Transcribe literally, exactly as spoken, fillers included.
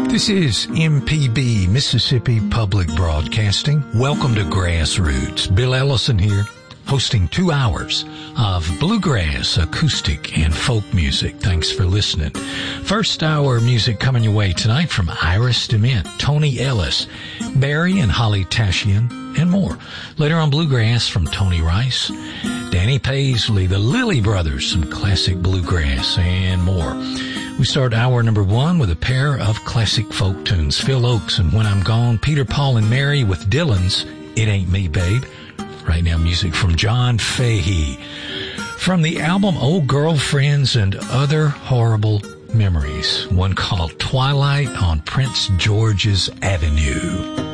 This is M P B, Mississippi Public Broadcasting. Welcome to Grassroots. Bill Ellison here, hosting two hours of bluegrass, acoustic, and folk music. Thanks for listening. First hour music coming your way tonight from Iris DeMent, Tony Ellis, Barry and Holly Tashian, and more. Later on, bluegrass from Tony Rice, Danny Paisley, the Lilly Brothers, some classic bluegrass, and more. We start hour number one with a pair of classic folk tunes. Phil Oakes and When I'm Gone, Peter, Paul, and Mary with Dylan's It Ain't Me, Babe. Right now, music from John Fahey. From the album Old Girlfriends and Other Horrible Memories, one called Twilight on Prince George's Avenue.